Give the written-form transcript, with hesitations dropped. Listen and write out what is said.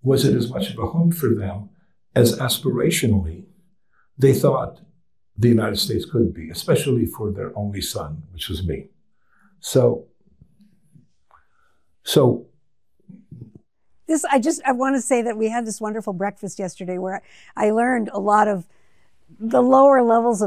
was it as much of a home for them as aspirationally they thought the United States could be, especially for their only son, which was me. So this, I want to say that we had this wonderful breakfast yesterday where I learned a lot of the lower levels of